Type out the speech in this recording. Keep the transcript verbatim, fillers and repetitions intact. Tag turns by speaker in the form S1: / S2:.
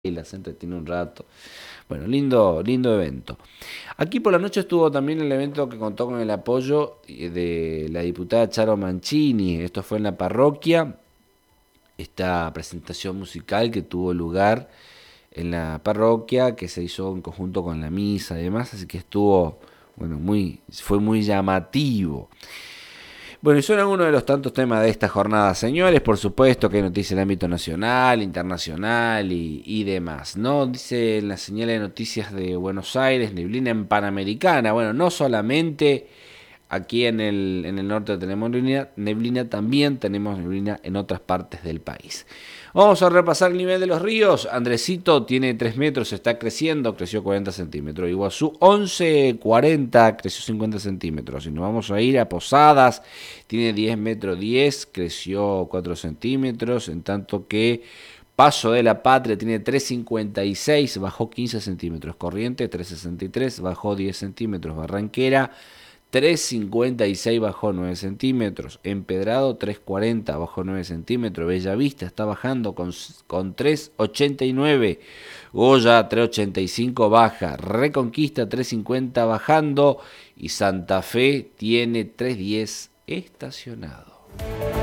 S1: baila, se entretiene un rato. Bueno, lindo, lindo evento. Aquí por la noche estuvo también el evento que contó con el apoyo eh, de la diputada Charo Mancini. Esto fue en la parroquia, esta presentación musical que tuvo lugar en la parroquia, que se hizo en conjunto con la misa y demás, así que estuvo, bueno, muy, fue muy llamativo. Bueno, y son algunos de los tantos temas de esta jornada, señores. Por supuesto que hay noticias en el ámbito nacional, internacional y, y demás, ¿no? Dice en la señal de noticias de Buenos Aires, neblina en Panamericana. Bueno, no solamente aquí en el, en el norte tenemos neblina, neblina, también tenemos neblina en otras partes del país. Vamos a repasar el nivel de los ríos. Andresito tiene tres metros, está creciendo, creció cuarenta centímetros. Iguazú once cuarenta, creció cincuenta centímetros. Si nos vamos a ir a Posadas, tiene diez metros diez, creció cuatro centímetros. En tanto que Paso de la Patria tiene tres cincuenta y seis, bajó quince centímetros. Corrientes tres sesenta y tres, bajó diez centímetros. Barranquera tres cincuenta y seis, bajó nueve centímetros. Empedrado tres cuarenta, bajó nueve centímetros. Bellavista está bajando con, con tres ochenta y nueve. Goya tres ochenta y cinco, baja. Reconquista tres cincuenta, bajando. Y Santa Fe tiene tres diez estacionado.